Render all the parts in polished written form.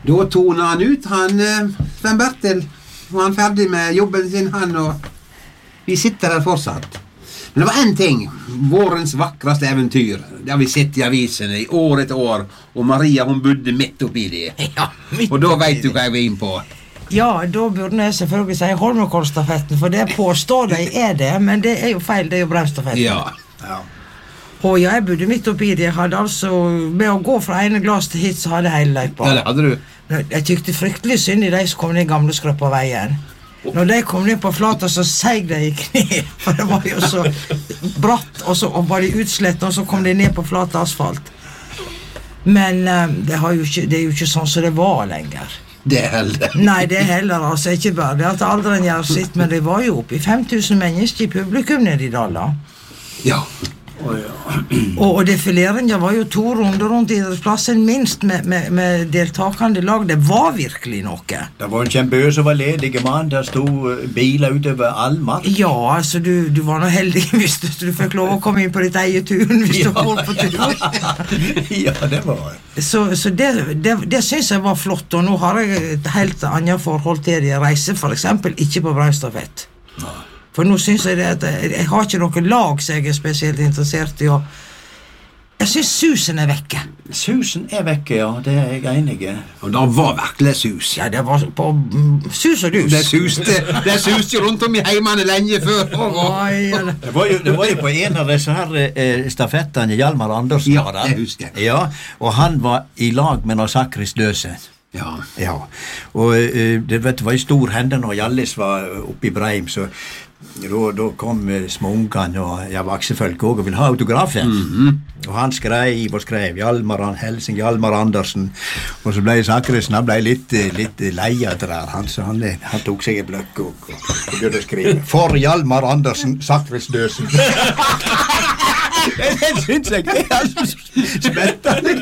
Då tonar han ut, Sven Bertil. Var han ferdig med jobben sin, han, og vi sitter der fortsatt. Men det var en ting, vårens vakraste eventyr. Det har vi sett i avisene i år etter år, og Maria, hun bodde midt oppi det. Ja, og da vet du hva jeg var inn på. Ja, da burde jeg selvfølgelig si Holmenkollstafetten, for det påstår de det, men det jo feil, det jo Braustafetten. Ja. Og jeg bodde midt oppi det, jeg hadde altså, med å gå fra ene glass til hit, så hadde jeg hele løypa. Ja, det hadde du. Jeg tykte fryktelig synd i de som kom ned gamle skrøp på veien. Når de kom ned på flata, så seig de i kne, for det var jo så bratt, og var de utslett, og så kom de ned på flata asfalt. Men det jo ikke sånn som det var lenger. Det heller. Nei, det heller, altså, ikke bare det at alderen gjør sitt, men det var jo oppi 5000 mennesker i publikum nede i Dalla. Ja. Og defileringen var jo 2 runder rundt idrettsplassen minst med deltakende lag. Det var virkelig noe. Det var en kjempø som var ledige mann. Der stod biler utover all mark. Ja, altså du var nå heldig hvis du fikk lov å komme inn på ditt eget turen hvis du var på tur. Ja, det var så det synes jeg var flott. Og nå har jeg et helt annet forhold til det. Jeg reiser for eksempel ikke på Braustafett. For nå synes jeg det at jeg har ikke noe lag som jeg spesielt interessert i, og jeg synes susen vekke. Susen vekke, ja, det jeg enig i. Og det var virkelig sus. Ja, det var på sus og dus. Det suste jo rundt om i heimene lenge før. Det var jo på en av disse her stafettene Hjalmar Andersen. Ja, det husker jeg. Ja, og han var i lag med Sakris Døse. Ja. Og det var en stor hende når Hjallis var oppe i Breim, så da kom småungene og jeg var aksefølg også og ville ha autografen. Og han skrev Helsing Hjalmar Andersen, og så ble Sakrisen, han ble litt lei av det der. Han tok seg en bløkk og begynte å skrive For Hjalmar Andersen, Sakris Døsen. Det synes jeg det så spennende.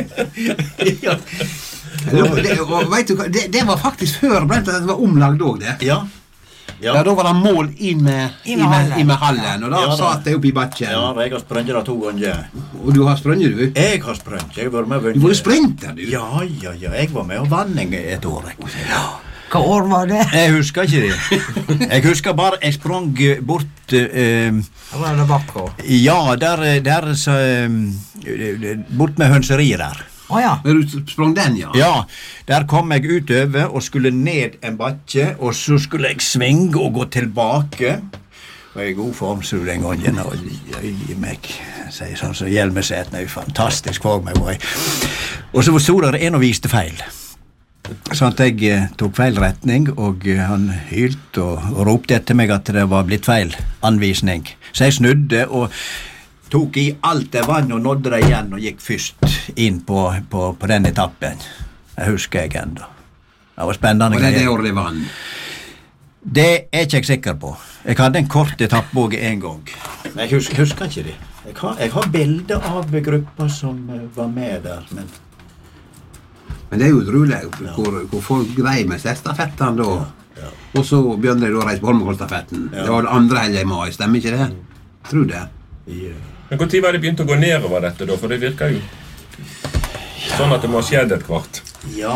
Ja. Vet du hva, det var faktisk før det var omlagd også det. Ja. Da var det mål inn med hallen, og da satt jeg opp i bakken. Ja, jeg har sprønget det 2 ganger. Og du har sprønget, du? Jeg har sprønget, jeg var med. Du var jo sprinter, du? Ja, jeg var med og vann et år. Hva år var det? Jeg husker ikke det. Jeg husker bare, jeg sprang bort... Var det bakko? Ja, der bort med hønseriet der. Ja. Men du sprang den, ja? Ja, der kom jeg utover og skulle ned en bakke, og så skulle jeg svinge og gå tilbake. Og jeg i god form så den gangen, og meg sier sånn, så Hjelmeset er jo fantastisk for meg. Og så var det en og viste feil. Så at jeg tok feil retning, og han hylte og ropte etter meg at det var blitt feil anvisning. Så jeg snudde og tok i alt det vann og nådde det igjen og gikk først inn på den etappen. Jeg husker jeg enda. Det var spennende. Og det året det vann? Det ikke jeg sikker på. Jeg hadde en kort etappe også en gang. Men jeg husker ikke det. Jeg har bilder av grupper som var med der, men det jo utrolig hvor folk grei med stafettene da. Ja. Og så begynner de da å reise på Holmenkollstafetten. Ja. Det var det andre helgen i mai, stemmer ikke det? Tror det. Ja. Men hvor tid var det begynt å gå nedover dette da? For det virker jo sånn at det må skjedde et kvart. Ja,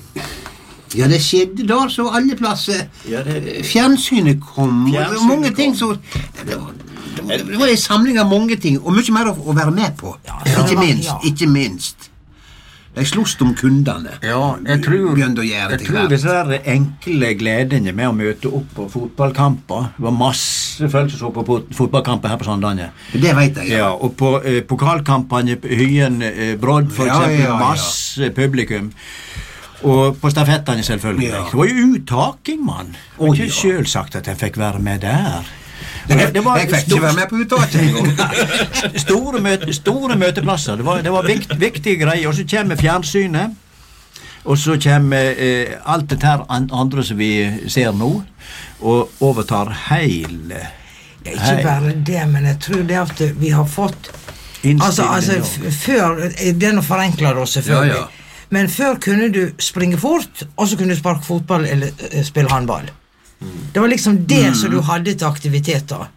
det skjedde da så alle plasser. Fjernsynet kom, og det var mange ting så... Det var en samling av mange ting, og mye mer å være med på. Ikke minst. De slost om kundene. Ja, jeg tror disse der enkle gledene med å møte opp på fotballkamper. Det var masse folk som så på fotballkamper her på Sandane. Det vet jeg, ja. Og på pokalkampene Hyen Brodd, for eksempel, masse publikum. Og på stafettene selvfølgelig. Ja. Det var jo uttaking, mann. Det var ikke selv sagt at jeg fikk være med der. Jeg fikk ikke være med på uttaking. Store møteplasser. Det var viktige greier. Og så kommer fjernsynet, og så kommer alt det her andre som vi ser nå, og overtar hele... Ikke bare det, men jeg tror det at vi har fått... Altså før, det noe forenklet da selvfølgelig, men før kunne du springe fort, og så kunne du sparke fotball eller spille handball. Det var liksom det som du hadde til aktiviteter.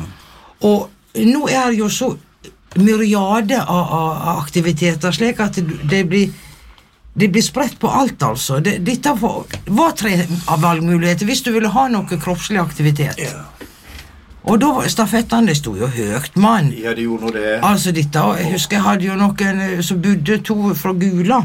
Og nå det jo så myriade av aktiviteter, slik at det blir Det blir spredt på alt, altså. Dette var 3 valgmuligheter hvis du ville ha noe kroppslig aktivitet. Ja. Og da var stafettene, det stod jo høyt, mann. Ja, det gjorde det. Altså, dette, jeg husker jeg hadde jo noen som bodde 2 fra Gula.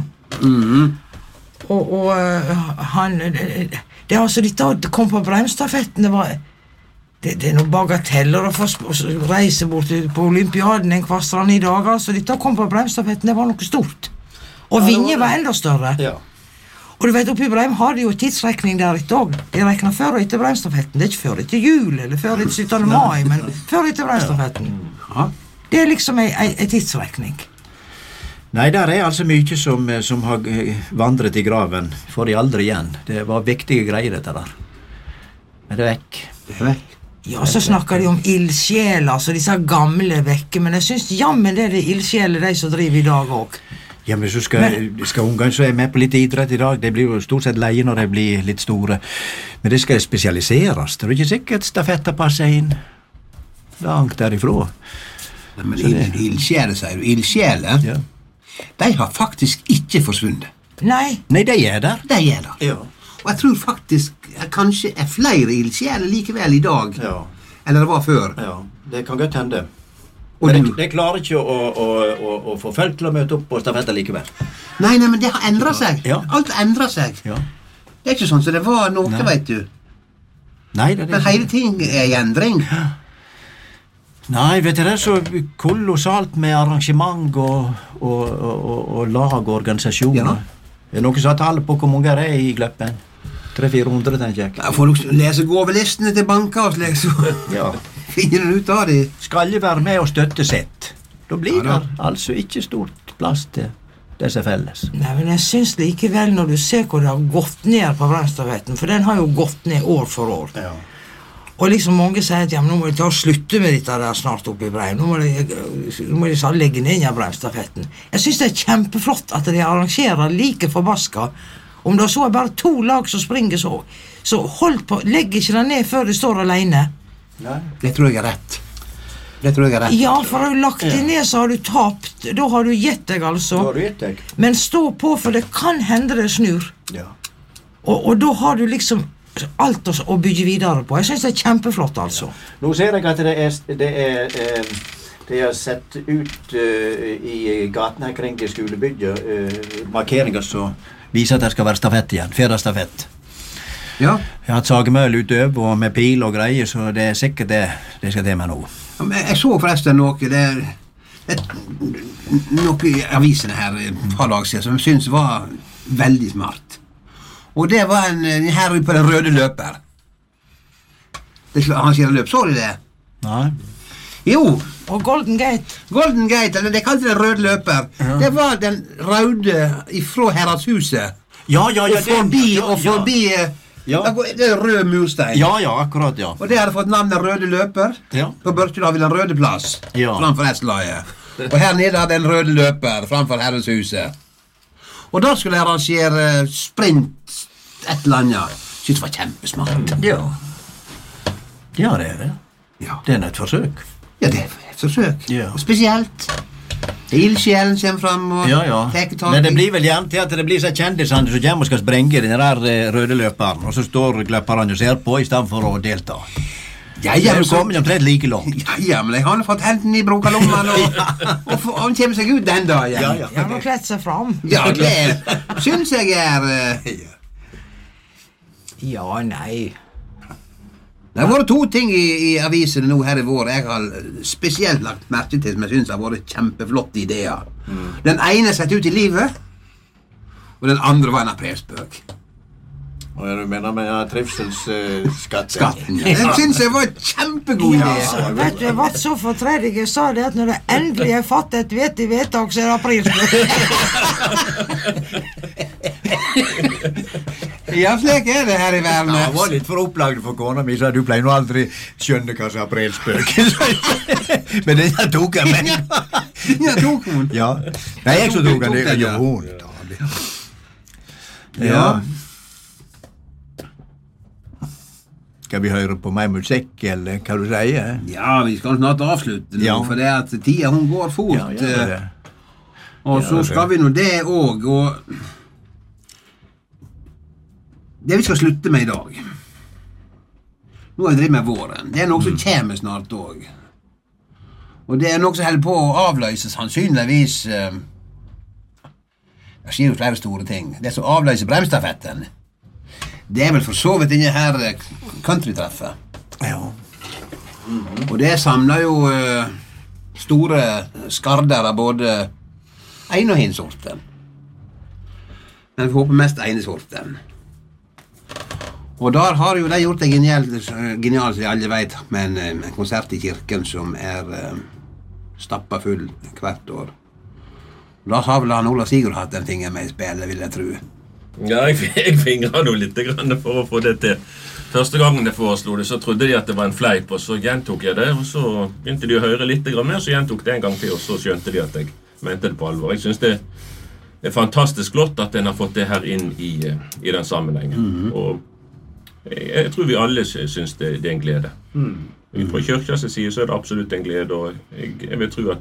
Og han, det altså, dette kom på bremstafetten, det er noen bagateller å få reise bort på Olympiaden en kvarstrand I dag, altså, dette kom på bremstafetten, det var noe stort. Og Vinje var enda større. Ja. Og du vet, oppe I Breim har de jo tidsrekning der etter også. De rekner før og etter bremstafetten. Det ikke før etter jul, eller før etter 17. mai, men før etter bremstafetten. Ja. Det liksom en tidsrekning. Nei, der altså mye som har vandret I graven. Får de aldri igjen. Det var viktige greier, dette der. Men det vekk. Det vekk. Ja, så snakker de om ildsjeler, altså disse gamle vekke, men jeg synes jammen det ildsjeler de som driver I dag også. Ja, men så skal ungene så med på litt idrett I dag. De blir jo stort sett leie når de blir litt store. Men det skal spesialiseres. Det ikke sikkert stafetter passer inn langt derifra. Nei, men ildsjele, sier du. Ildsjele, ja. De har faktisk ikke forsvunnet. Nei, de der. De der. Ja. Og jeg tror faktisk kanskje flere ildsjele likevel I dag. Ja. Eller det var før. Ja, det kan godt hende. Men det klarer ikke å få folk til å møte opp på stafetter likevel. Nei, men det har endret seg. Ja. Alt har endret seg. Ja. Det ikke sånn som det var noe, vet du. Nei, det men hele ting I endring. Ja. Nei, vet du, det så kolossalt med arrangement og lag og organisasjoner. Ja. Det noe som har tall på hvor mange det I Gløppen. 300-400, tenker jeg. Ja, får du lese gåvelistene til banker og slik, så ja. Finner du ut av det. Skal være med og støtte sitt. Da blir det altså ikke stort plass til disse felles. Nei, men jeg synes likevel når du ser hvor det har gått ned på bremstafetten, for den har jo gått ned år for år. Ja. Og liksom mange sier at ja, men nå må de ta og slutte med dette der snart oppe I Breim. Nå må de så legge ned I bremstafetten. Jeg synes det kjempeflott at de arrangerer like forbaska. Om det så bare 2 lag som springer så hold på, legg ikke den ned før de står alene. Nei. Det tror jeg rett. Ja, for har du lagt det ned så har du tapt. Da har du gitt deg altså. Da har du gitt deg. Men stå på, for det kan hende det snur. Ja. Og da har du liksom alt å bygge videre på. Jeg synes det kjempeflott altså. Ja. Nå ser jeg at det er sett ut I gaten her kring det skolebygget markeringer som viser at det skal være stafett igjen. Fjerdestafett. Ja. Jeg har hatt sagemøl utover og med pil og greier, så det sikkert det skal til meg nå. Jeg så forresten noe I avisene her fra dag siden som jeg synes var veldig smart. Og det var en her på den røde løper. Han sier løp, så du det? Nei. Jo. Og Golden Gate. Golden Gate, eller det kalte den røde løper. Ja. Det var den røde ifra Herredshuset. Ja, og forbi ja. Det rød murstein. Ja, akkurat, ja. Og det hadde fått navnet Røde løper. Ja. På Børstad har vi den røde plass framfor Esslaget. Og her nede hadde den røde løper framfor Herredshuset. Og da skulle jeg arrangere sprint et eller annet. Synes det var kjempesmart. Ja, det det. Ja. Det et forsøk. Ja, det et forsøk. Ja. Og spesielt ildsjelen kommer fram og teker tak I. Men det blir vel gjerne til at det blir så kjendisene som kommer og skal sprenge den der røde løperen, og så står gløpperne og ser på I stedet for å delta. Ja, men så kommer de omtrent like langt. Ja, men jeg har fått helten I brokalommen, og han kommer seg ut den dagen. Ja, han har klett seg fram. Ja, det synes jeg Ja, nei. Det har vært 2 ting I avisene nå her I vår jeg har spesielt lagt merke til som jeg synes har vært kjempeflotte ideer. Den ene sett ut I livet, og den andre var en aprilspøk. Og du mener med trivselsskatten? Skatten, ja. Den synes jeg var kjempegod idé. Ja, vet du, jeg var så fortredig. Jeg sa det at når det endelig fatt et vettig vedtak, så det aprilspøk. Ja, slik det her I verden. Ja, det var litt for opplagd for kona mi, så du pleier nå aldri skjønne hva som aprilspøk. Men den tok jeg med. Ja, tok hun. Ja. Nei, jeg så tok han det. Ja, hun. Ja. Skal vi høre på mer musikk, eller hva du sier? Ja, vi skal snart avslutte nå, for det at tida hun går fort. Og så skal vi nå det også, og Det vi skal slutte med I dag. Nå har jeg drevet med våren. Det noe som kommer snart også. Og det noe som holder på å avløse sannsynligvis det skjer jo flere store ting. Det som avløser bremstafetten, det vel for så vidt denne her countrytreffet. Ja. Og det samler jo store skarder av både en og hin sorten. Men vi håper mest ene sorten. Og der har jo de gjort det genialt som vi alle vet, med en konsert I kirken som stappa full hvert år. Da har vel han Ola Sigurd hatt den tingen med I spillet, vil jeg tro. Ja, jeg fingret nå litt for å få det til. Første gangen jeg foreslo det, så trodde de at det var en fleip, og så gjentok jeg det, og så begynte de å høre litt mer, så gjentok det en gang til, og så skjønte de at jeg mente det på alvor. Jeg synes det fantastisk flott at en har fått det her inn I den sammenhengen. Og jeg tror vi alle synes det en glede. Fra kirkas side så det absolutt en glede, og jeg vil tro at